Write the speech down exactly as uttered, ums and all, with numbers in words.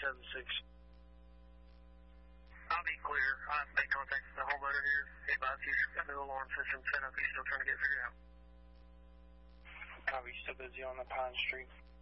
seven six. I'll be clear. I've made contact with the homeowner here. Hey, Bob, you've got the alarm system set up. He's still trying to get it figured out. Are we still busy on the Pine Street?